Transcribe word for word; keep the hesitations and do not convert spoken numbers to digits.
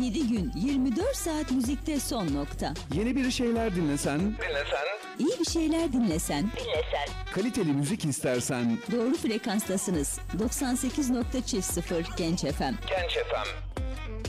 yedi gün yirmi dört saat müzikte son nokta. Yeni bir şeyler dinlesen, Dinlesen, İyi bir şeyler dinlesen, dinlesen. kaliteli müzik istersen doğru frekanstasınız. doksan sekiz nokta sıfır Genç F M. Genç F M.